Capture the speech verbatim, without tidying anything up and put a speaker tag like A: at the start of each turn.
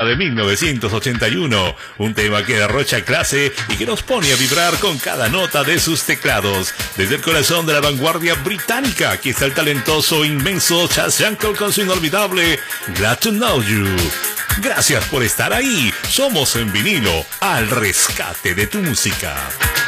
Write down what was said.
A: de mil novecientos ochenta y uno, un tema que derrocha clase y que nos pone a vibrar con cada nota de sus teclados. Desde el corazón de la vanguardia británica, aquí está el talentoso, inmenso Chas Jankel con su inolvidable Glad to Know You. Gracias por estar ahí. Somos En Vinilo, al rescate de tu música.